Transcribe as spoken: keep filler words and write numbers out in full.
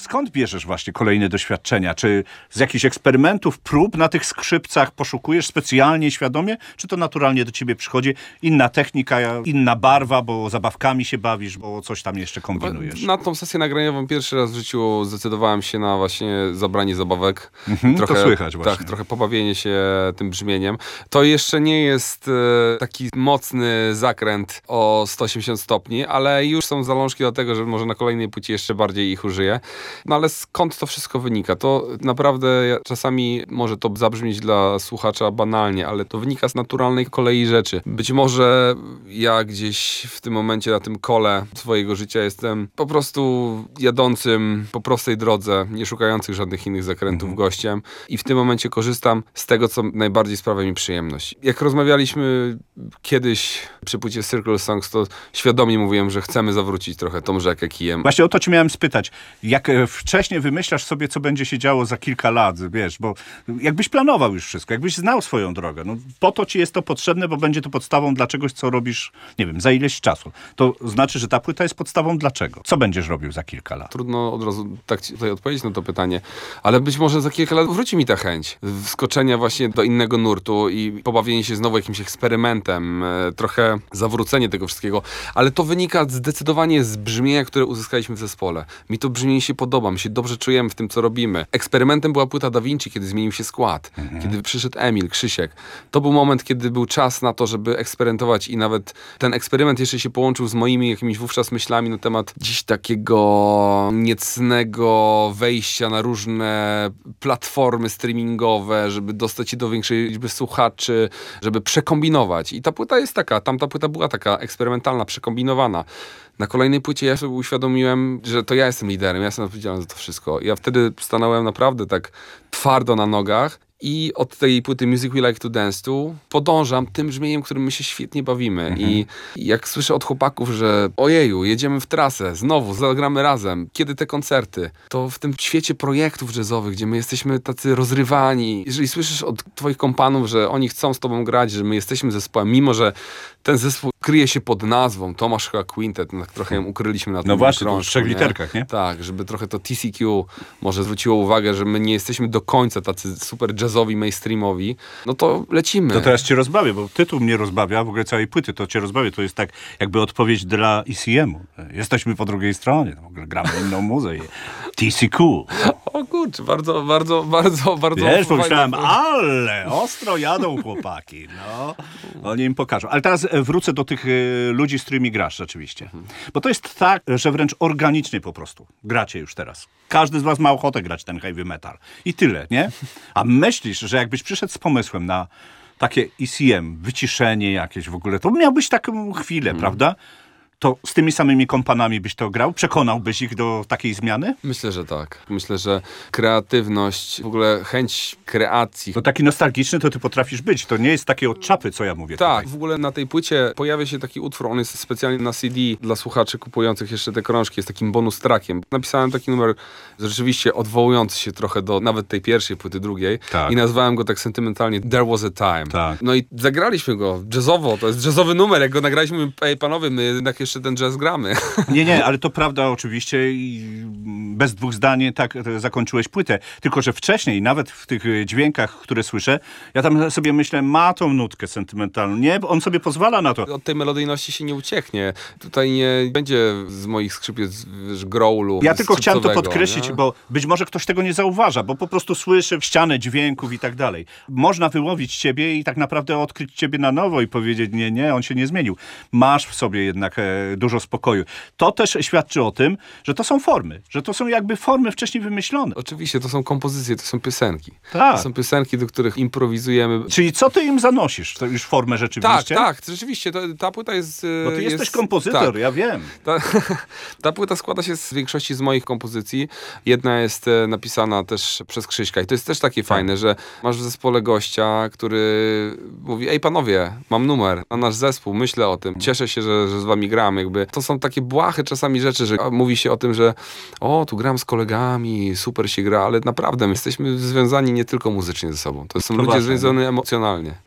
skąd bierzesz właśnie kolejne doświadczenia? Czy z jakichś eksperymentów, prób na tych skrzypcach poszukujesz specjalnie, świadomie? Czy to naturalnie do ciebie przychodzi? Inna technika, inna barwa, bo zabawkami się bawisz, bo coś tam jeszcze kombinujesz? Na tą sesję nagraniową pierwszy raz w życiu zdecydowałem się na właśnie zabranie zabawek. Mhm, trochę, to słychać właśnie. Tak, trochę pobawienie się tym brzmieniem. To jeszcze nie jest e, taki mocny zakręt o sto osiemdziesiąt stopni, ale już są zalążki do tego, że może na kolejnej płycie jeszcze bardziej ich użyję. No ale skąd to wszystko wynika? To naprawdę czasami może to zabrzmieć dla słuchacza banalnie, ale to wynika z naturalnej kolei rzeczy. Być może ja gdzieś w tym momencie na tym kole swojego życia jestem po prostu jadącym po prostej drodze, nie szukających żadnych innych zakrętów Mhm. gościem i w tym momencie korzystam z tego, co najbardziej sprawia mi przyjemność. Jak rozmawialiśmy kiedyś przy płycie Circle Songs, to świadomie mówiłem, że chcemy zawrócić trochę tą rzekę kijem. Właśnie o to ci miałem spytać. Jak e, wcześniej wymyślasz sobie, co będzie się działo za kilka lat, wiesz, bo jakbyś planował już wszystko, jakbyś znał swoją drogę, no po to ci jest to potrzebne, bo będzie to podstawą dla czegoś, co robisz, nie wiem, za ileś czasu. To znaczy, że ta płyta jest podstawą dlaczego? Co będziesz robił za kilka lat? Trudno od razu tak ci tutaj odpowiedzieć na to pytanie, ale być może za kilka lat wróci mi ta chęć wskoczenia właśnie do innego nurtu i pobawienie się znowu jakimś eksperymentem, e, trochę zawrócenie tego wszystkiego, ale to wynika zdecydowanie z brzmienia, które uzyskaliśmy w zespole. Mi to brzmienie się podoba, my się dobrze czujemy w tym, co robimy. Eksperymentem była płyta Da Vinci, kiedy zmienił się skład, mhm. kiedy przyszedł Emil, Krzysiek. To był moment, kiedy był czas na to, żeby eksperymentować i nawet ten eksperyment jeszcze się połączył z moimi jakimiś wówczas myślami na temat dziś takiego niecnego wejścia na różne platformy streamingowe, żeby dostać się do większej liczby słuchaczy, żeby przekombinować. I ta płyta jest taka, tamta płyta była taka eksperymentalna, przekombinowana. Na kolejnej płycie ja sobie uświadomiłem, że to ja jestem liderem, ja jestem odpowiedzialny za to wszystko. Ja wtedy stanąłem naprawdę tak twardo na nogach i od tej płyty Music We Like to Dance To podążam tym brzmieniem, którym my się świetnie bawimy. Mhm. I jak słyszę od chłopaków, że ojeju, jedziemy w trasę, znowu zagramy razem, kiedy te koncerty, to w tym świecie projektów jazzowych, gdzie my jesteśmy tacy rozrywani, jeżeli słyszysz od twoich kompanów, że oni chcą z tobą grać, że my jesteśmy zespołem, mimo że ten zespół kryje się pod nazwą Tomasz H. Quintet, no, trochę ją ukryliśmy na tym No właśnie, krążku, w trzech nie? literkach, nie? Tak, żeby trochę to T C Q może zwróciło uwagę, że my nie jesteśmy do końca tacy super jazzowi, mainstreamowi, no to lecimy. To teraz cię rozbawię, bo tytuł mnie rozbawia, w ogóle całej płyty, to cię rozbawię. To jest tak jakby odpowiedź dla E C M-u. Jesteśmy po drugiej stronie, w ogóle gramy inną muzę. T C Q. O kurczę, bardzo, bardzo, bardzo, bardzo... Wiesz, pomyślałem, fajnie. ale ostro jadą chłopaki, no. Oni im pokażą. Ale teraz wrócę do tych y, ludzi, z którymi grasz rzeczywiście. Mhm. Bo to jest tak, że wręcz organicznie po prostu gracie już teraz. Każdy z was ma ochotę grać ten heavy metal. I tyle, nie? A myślisz, że jakbyś przyszedł z pomysłem na takie E C M, wyciszenie jakieś w ogóle, to miałbyś taką chwilę, mhm. prawda? To z tymi samymi kompanami byś to grał? Przekonałbyś ich do takiej zmiany? Myślę, że tak. Myślę, że kreatywność, w ogóle chęć kreacji. To taki nostalgiczny to ty potrafisz być. To nie jest takie od czapy, co ja mówię. Tak, tutaj. w ogóle na tej płycie pojawia się taki utwór, on jest specjalnie na C D dla słuchaczy kupujących jeszcze te krążki, jest takim bonus trackiem. Napisałem taki numer rzeczywiście odwołujący się trochę do nawet tej pierwszej płyty, drugiej tak. i nazwałem go tak sentymentalnie There Was a Time. Tak. No i zagraliśmy go jazzowo, to jest jazzowy numer, jak go nagraliśmy, ej panowie, my jednak jeszcze ten jazz gramy. Nie, nie, ale to prawda oczywiście i bez dwóch zdań tak zakończyłeś płytę. Tylko, że wcześniej, nawet w tych dźwiękach, które słyszę, ja tam sobie myślę, ma tą nutkę sentymentalną. Nie, on sobie pozwala na to. Od tej melodyjności się nie ucieknie. Tutaj nie będzie z moich skrzypiec wiesz, growlu. Ja tylko chciałem to podkreślić, nie? bo być może ktoś tego nie zauważa, bo po prostu słyszę ścianę dźwięków i tak dalej. Można wyłowić ciebie i tak naprawdę odkryć ciebie na nowo i powiedzieć, nie, nie, on się nie zmienił. Masz w sobie jednak e, dużo spokoju. To też świadczy o tym, że to są formy, że to są jakby formy wcześniej wymyślone. Oczywiście, to są kompozycje, to są piosenki. Tak. To są piosenki, do których improwizujemy. Czyli co ty im zanosisz? To już formę rzeczywiście? Tak, tak, rzeczywiście. To, ta płyta jest... Bo ty jest, jesteś kompozytor, tak. ja wiem. Ta, ta płyta składa się z większości z moich kompozycji. Jedna jest napisana też przez Krzyśka i to jest też takie tak. fajne, że masz w zespole gościa, który mówi, ej panowie, mam numer na nasz zespół, myślę o tym, cieszę się, że, że z wami gram. Jakby. To są takie błahe czasami rzeczy, że mówi się o tym, że o, tu gram z kolegami, super się gra, ale naprawdę my jesteśmy związani nie tylko muzycznie ze sobą. To są to ludzie ważne, związani emocjonalnie.